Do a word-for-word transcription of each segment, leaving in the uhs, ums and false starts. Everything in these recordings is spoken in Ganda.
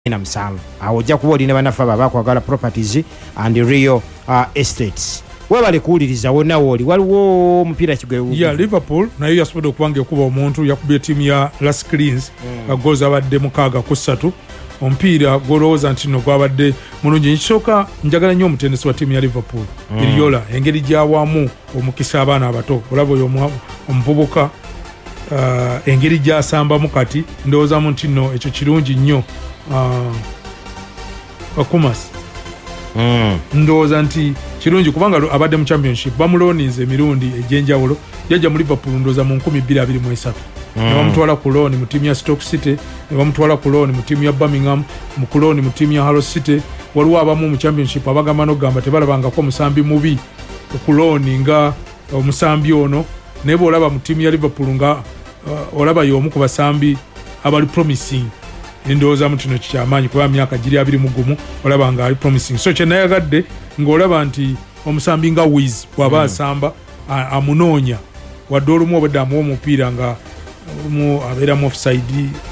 na musanvu awo ojja kuba olina banafa baba kwagala properties and real uh, estates webale kuwuliriza wonna wooli waliwo omupiira kigwe ya Liverpool nayo yasobodde okubange okuba omuntu yakubye ttiimu ya Las Greens mm. goza abadde mukaaga ku ssatu omupiira gwolowooza nti nno gwabadde mulungi. Nkisooka njagala nnyo omutendesi wa ttiimu ya Liverpool mm. Iriola engeri gy'awamu omukisa abaana abato olaba oyo omuvubuka uh, engeri gy'asambamu kati ndowoozamu nti nno ekyo kirungi nnyo. Uh, Kumas mm. ndowooza nti kirungi kubanga abadde mu championship bamulonize emirundi egy'enjawulo yajja mu Liverpool ndowooza mu nkumi bbiri abiri mu esatu mm. ne bamutwala ku looni mu ttiimu ya Stoke City, ne bamutwala ku looni mu ttiimu ya Birmingham, mu ku looni mu ttiimu ya Hull City. Waliwo abamu mu championship abagamba n'ogamba tebalabangako omusambi mubi ku looni nga omusambi ono, naye bw'olaba mu ttiimu ya Liverpool nga uh, olaba y'omu ku basambi abali promising. Ndowooza mu kino kyamaanyi kuba myaka giri abiri mu gumu olaba nga ali promising. So kye nayagadde ng'olaba nti omusambi nga Wiz bw'aba mm. asamba amunoonya wadde olumu obadde amuwa omupiira nga mu abeera mu offside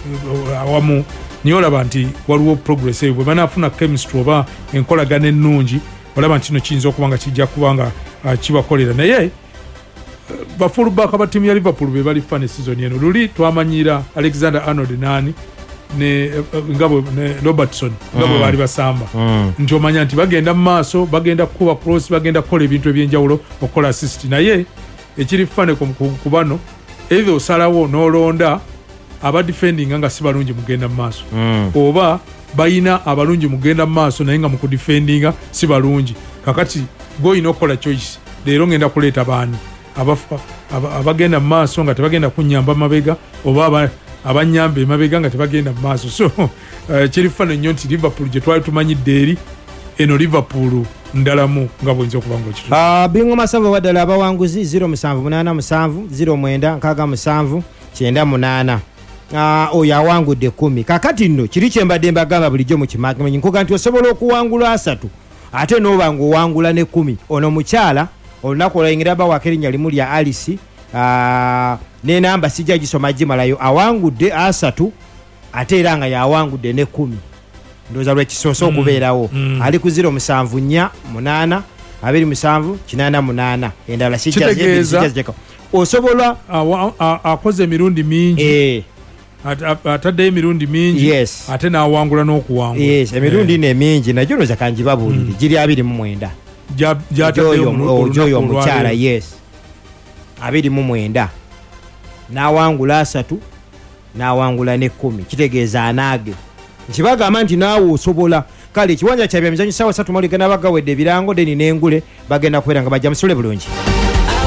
awamu, niye olaba nti waliwo progress eyo bwe banaafuna chemistry oba enkolagana ennungi olaba nti kino kiyinza okuba nga kijja kuba nga uh, kibakolera. Naye uh, bafullback ba ttiimu ya Liverpool be bali fane season eno luli twamanyira Alexander Arnold nani ne ngabo ne Robertson ngabo mm. bali basamba mm. nti omanya nti bagenda mu maaso, bagenda kuba cross, bagenda kukola ebintu ebyenjawulo okola assist. Naye ekiri fane ku bano either osalawo n'olonda aba defending nga si balungi mugenda mu maaso mm. oba bayina abalungi mugenda mu maaso naye nga mu kudefendinga si balungi. Kakati goyina okukola choice, leero ngenda kuleeta baani abagenda mu maaso nga tebagenda kunyamba mabega oba aba abanyambe mabega nga tebagenda mu maaso. So uh, kiri fano nnyo nti Liverpool gye twali tumanyidde eri eno Liverpool ndalamu nga bwinza okuba ngo kitu. Ah uh, bingo masanvu wadala abawanguzi zero musanvu munana musanvu zero mwenda nkaaga musanvu kyenda munana. Ah uh, oyo awangudde kumi. Kakati nno kiri kyembadde mbagamba bulijjo mu kimanyi nkoga nti osobola okuwangula asatu ate n'obanga owangula ne kumi. Ono mukyala olunaku olwayingira bawakerinya limu lya Alice uh, ne namba sijja gisoma gimalayo awangudde asatu ate era nga yawangudde ne kumi. Ndoza lwe kisoso okubeerawo mm, mm. ali ku zero musanvu nnya munana abiri musanvu kinana munana endala sijja sijja osobola akoze emirundi mingi eh atadde emirundi mingi yes. ate n'awangula n'okuwangula yes emirundi yeah. ne mingi najjo noza kanjibabulire mm. giri abiri mu mwenda joyo mukyala yes abiri mu mwenda n'awangula asatu n'awangula ne kumi kitegeeza anaage nkibagamba nti naawe osobola. Kale ekiwanja kyabya mizanyo ssaawa ssatu mwaligana bagawedde ebirango deni n'engule bagenda kubeera nga bajja musole bulungi.